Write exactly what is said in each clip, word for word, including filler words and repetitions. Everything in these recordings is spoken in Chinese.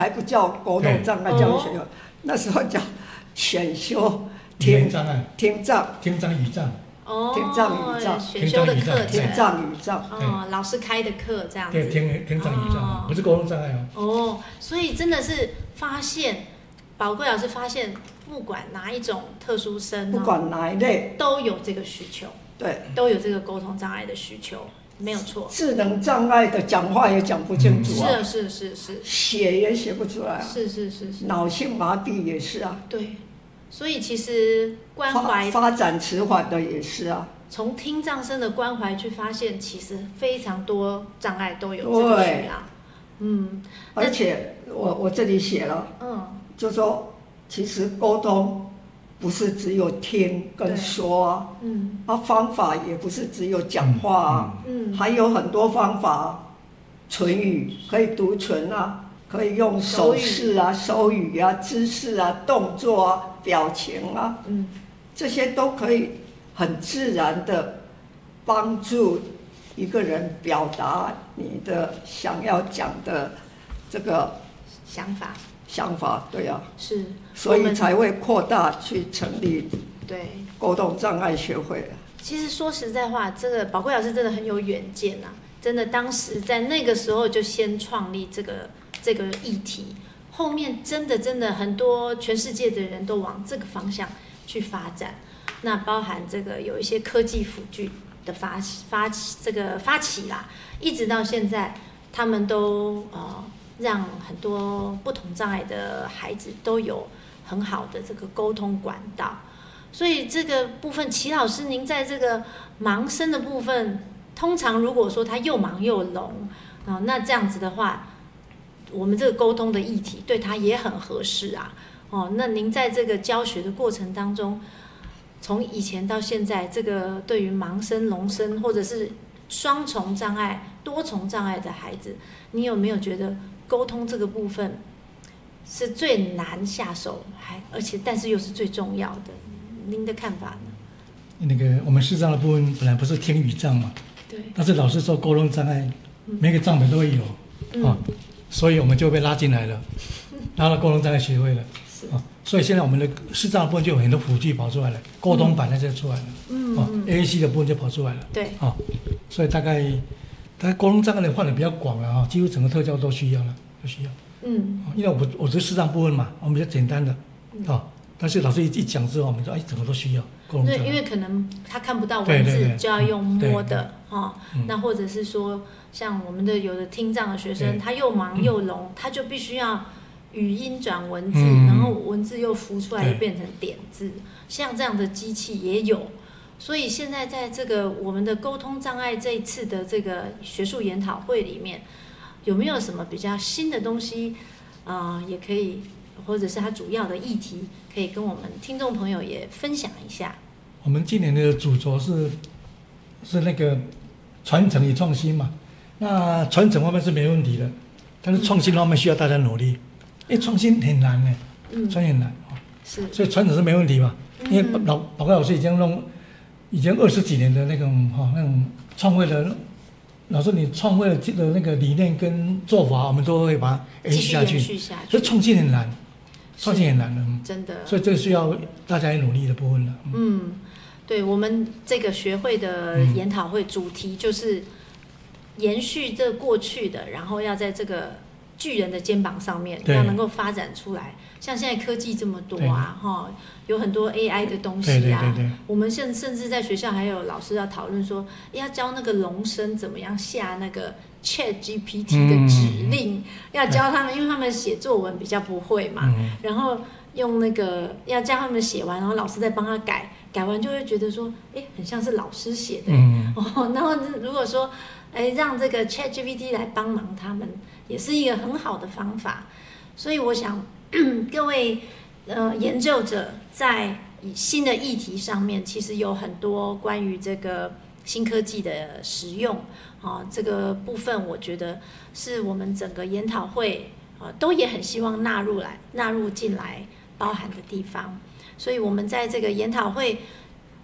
还不叫沟通障碍教学， 哦、 那时候叫选修听障碍、 听障、 听障语障。 哦， 听障语障， 选修的课程， 听障语障， 哦，老师开的课这样子。 对，听听障语障，哦、不是沟通障碍哦。 哦，所以真的是发现，宝贵老师发现，不管哪一种特殊生， 不管哪一类， 都有这个需求， 对， 都有这个沟通障碍的需求，没有错。 智能障碍的讲话也讲不清楚啊， 嗯、是是是是， 写也写不出来啊， 是是是是， 脑性麻痹也是啊， 对。所以其实关怀发展迟缓的也是啊。 从听障生的关怀去发现，其实非常多障碍都有这个需要。嗯， 而且我我这里写了，嗯，就说其实沟通不是只有听跟说啊，嗯，啊方法也不是只有讲话啊，嗯，还有很多方法，唇语可以读唇啊。可以用手势啊、手语啊、姿势啊、动作啊、表情啊，嗯，这些都可以很自然的帮助一个人表达你的想要讲的这个想法。 想法，对啊， 是， 所以才会扩大去成立对沟通障碍学会。 其实说实在话，这个宝贵老师真的很有远见啊！真的，当时在那个时候就先创立这个。这个议题后面真的真的很多全世界的人都往这个方向去发展，那包含这个有一些科技辅具的发发起这个发起啦，一直到现在，他们都呃让很多不同障碍的孩子都有很好的这个沟通管道，所以这个部分，齐老师您在这个盲生的部分，通常如果说他又盲又聋啊、呃，那这样子的话。我们这个沟通的议题对他也很合适啊，哦，那您在这个教学的过程当中，从以前到现在，这个对于盲生、聋生或者是双重障碍、多重障碍的孩子，你有没有觉得沟通这个部分是最难下手，还而且但是又是最重要的？您的看法呢？ 那个我们视障的部分本来不是听语障嘛， 对， 但是老师说沟通障碍，每个障本都会有，嗯、啊。所以我们就被拉进来了，拉到沟通障碍协会了，啊，所以现在我们的视障的部分就有很多辅具跑出来了，沟通版那就出来了，嗯，啊 ，A A C 的部分就跑出来了， 对， 啊，所以大概，大概沟通障碍的范围比较广了哈，几乎整个特教都需要了，都需要，嗯，因为我我是视障部分嘛，我们比较简单的，啊，但是老师一一讲之后，我们说哎，整个都需要沟通障碍， 对，因为可能他看不到文字，就要用摸的，哈，那或者是说。像我们的有的听障的学生，他又盲又聋，嗯、他就必须要语音转文字，嗯、然后文字又浮出来，又变成点字。像这样的机器也有，所以现在在这个我们的沟通障碍这一次的这个学术研讨会里面，有没有什么比较新的东西啊、呃？也可以，或者是它主要的议题，可以跟我们听众朋友也分享一下。 我们今年的主轴是是那个传承与创新嘛。那传承方面是没问题的，但是创新方面需要大家努力，因为创新很难呢，嗯，创新很难哦，是，所以传承是没问题嘛，因为老宝贵老师已经弄，已经二十几年的那种哈、哦、那种创会的，老师你创会的那个理念跟做法，我们都会把它延续下去，所以创新很难，创新很难的， 真的， 所以这个需要大家努力的部分了。嗯， 嗯对我们这个学会的研讨会主题就是。延续这过去的，然后要在这个巨人的肩膀上面，要能够发展出来。像现在科技这么多啊，哈，有很多 A I 的东西啊。对对对对我们甚甚至在学校还有老师要讨论说，要教那个聋生怎么样下那个 Chat G P T 的指令，嗯、要教他们，因为他们写作文比较不会嘛，嗯、然后用那个要教他们写完，然后老师再帮他改，改完就会觉得说，哎，很像是老师写的。嗯、哦，然后如果说。哎，让这个 Chat G P T 来帮忙他们，也是一个很好的方法。所以我想，各位呃研究者在新的议题上面，其实有很多关于这个新科技的使用啊，这个部分我觉得是我们整个研讨会啊都也很希望纳入来、纳入进来包含的地方。所以我们在这个研讨会。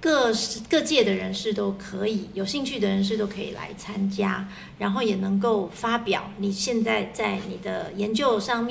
各各界的人士都可以，有兴趣的人士都可以来参加，然后也能够发表你现在在你的研究上面。